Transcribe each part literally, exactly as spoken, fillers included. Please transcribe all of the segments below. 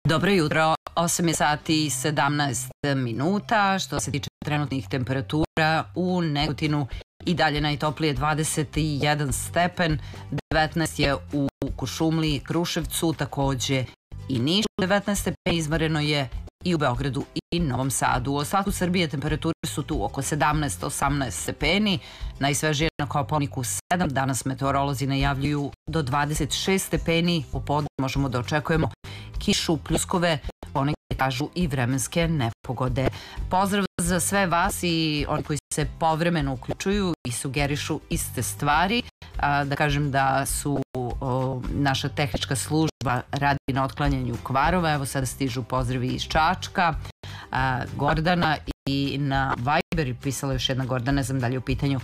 Dobro jutro, osam je sati i sedamnaest minuta. Što se tiče trenutnih temperatura u Negotinu i dalje najtoplije dvadeset jedan stepen, devetnaest je u Kuršumliji, Kruševcu, takođe i Nišu, devetnaest stepeni, izvanredno je i u Beogradu i Novom Sadu. U ostatku Srbije temperature su tu oko sedamnaest osamnaest stepeni, najsvežije na Kopaoniku sedam, danas meteorolozi najavljuju do dvadeset šest stepeni, popodne možemo da očekujemo kišu, pljuskove, ponekad kažu i vremenske nepogode. Pozdrav za sve vas i oni koji se povremeno uključuju i sugerišu iste stvari. Da kažem da su naša tehnička služba radi na otklanjanju kvarova. Evo sada stižu pozdravi iz Čačka, Gordana, i na Viber pisala još jedna Gordana, ne znam da li je u pitanju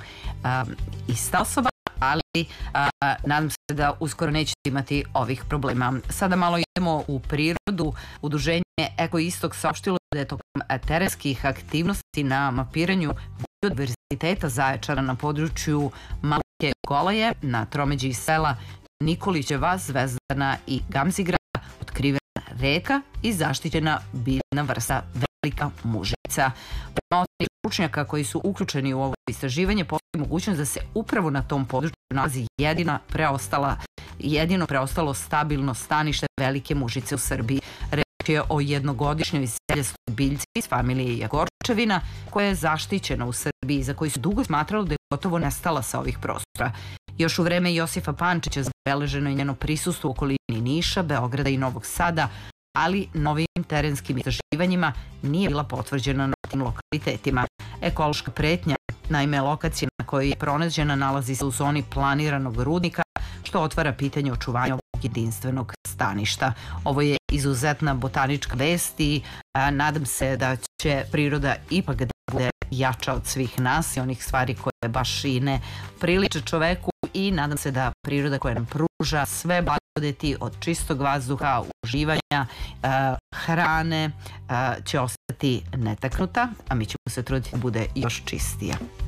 ista osoba, ali a, nadam se da uskoro nećete imati ovih problema. Sada malo idemo u prirodu. Udruženje Eko Istok saopštilo da je tokom terenskih aktivnosti na mapiranju biodiverziteta Zaječara na području Malke Golaje na tromeđi sela Nikolićeva, Zvezdana i Gamzigrada otkrivena reka i zaštićena biljna vrsta velika mužica. Prema oceni stručnjaka koji su uključeni u ovo istraživanje, postoji mogućnost da se upravo na tom području nalazi jedina preostala, jedino preostalo stabilno stanište velike mužice u Srbiji. Reč je o jednogodišnjoj seljastoj biljci iz familije Jagorčevina, koja je zaštićena u Srbiji, za koju se dugo smatralo da je gotovo nestala sa ovih prostora. Još u vreme Josifa Pančića zabeleženo je njeno prisustvo u okolini Niša, Beograda i Novog Sada, ali novim terenskim istraživanjima nije bila potvrđena na tim lokalitetima. Ekološka pretnja, naime lokacija na kojoj je pronađena, nalazi se u zoni planiranog rudnika, što otvara pitanje očuvanja ovog jedinstvenog staništa. Ovo je izuzetna botanička vest i a, nadam se da će priroda ipak da bude jača od svih nas i onih stvari koje baš i ne priliče čoveku, i nadam se da priroda koja nam pruža sve blagodeti od čistog vazduha, uživanja, hrane će ostati netaknuta, a mi ćemo se truditi da bude još čistija.